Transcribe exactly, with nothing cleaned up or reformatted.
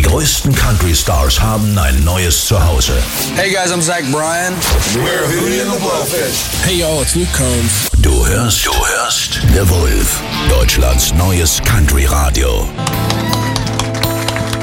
größten Country-Stars haben ein neues Zuhause. Hey guys, I'm Zach Bryan. We're Hootie and the Blowfish. Hey y'all, it's Luke Combs. Du hörst, du hörst The Wolf, Deutschlands neues Country-Radio.